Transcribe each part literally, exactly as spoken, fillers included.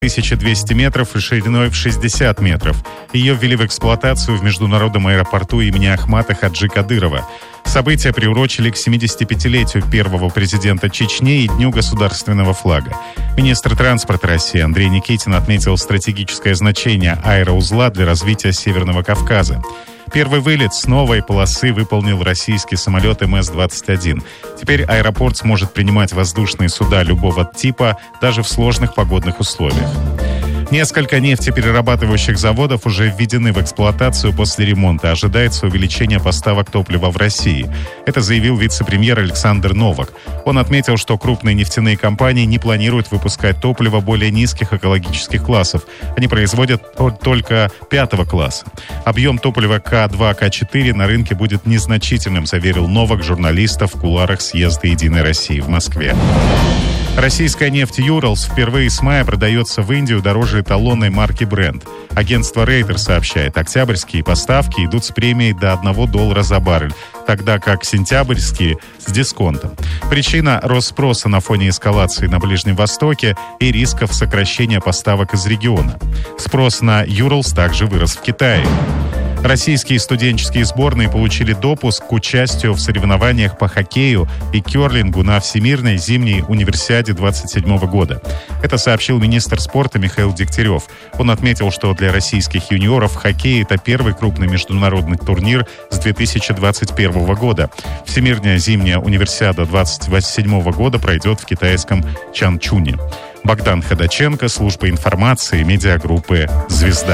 тысяча двести метров и шириной в шестьдесят метров. Ее ввели в эксплуатацию в международном аэропорту имени Ахмата Хаджи Кадырова. События приурочили к семидесятипятилетию первого президента Чечни и Дню государственного флага. Министр транспорта России Андрей Никитин отметил стратегическое значение аэроузла для развития Северного Кавказа. Первый вылет с новой полосы выполнил российский самолет эм эс двадцать один. Теперь аэропорт сможет принимать воздушные суда любого типа даже в сложных погодных условиях. Несколько нефтеперерабатывающих заводов уже введены в эксплуатацию после ремонта. Ожидается увеличение поставок топлива в России. Это заявил вице-премьер Александр Новак. Он отметил, что крупные нефтяные компании не планируют выпускать топливо более низких экологических классов. Они производят только пятого класса. Объем топлива ка два, ка четыре на рынке будет незначительным, заверил Новак журналистов в кулуарах съезда «Единой России» в Москве. Российская нефть «Юралс» впервые с мая продается в Индию дороже эталонной марки Brent. Агентство Рейтер сообщает, октябрьские поставки идут с премией до одного доллара за баррель, тогда как сентябрьские с дисконтом. Причина – рост спроса на фоне эскалации на Ближнем Востоке и рисков сокращения поставок из региона. Спрос на «Юралс» также вырос в Китае. Российские студенческие сборные получили допуск к участию в соревнованиях по хоккею и керлингу на Всемирной зимней универсиаде двадцать седьмого года. Это сообщил министр спорта Михаил Дегтярев. Он отметил, что для российских юниоров хоккей – это первый крупный международный турнир с две тысячи двадцать первого года. Всемирная зимняя универсиада двадцать седьмого года пройдет в китайском Чанчуне. Богдан Ходаченко, служба информации медиагруппы «Звезда».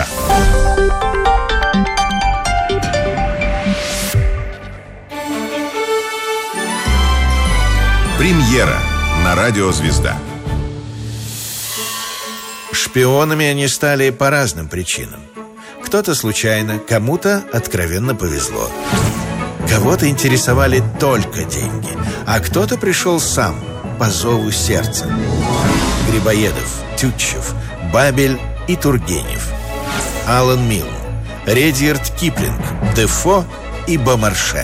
Премьера на радио «Звезда». Шпионами они стали по разным причинам. Кто-то случайно, кому-то откровенно повезло. Кого-то интересовали только деньги, а кто-то пришел сам, по зову сердца. Грибоедов, Тютчев, Бабель и Тургенев, Алан Милн, Редьярд Киплинг, Дефо и Бомарше.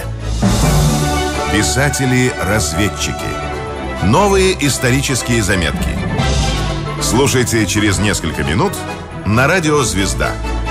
Писатели-разведчики. Новые исторические заметки. Слушайте через несколько минут на радио «Звезда».